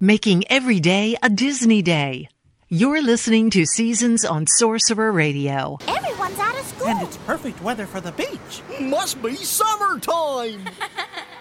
making every day a Disney day. You're listening to Seasons on Sorcerer Radio. Everyone's out of school. And it's perfect weather for the beach. Must be summertime.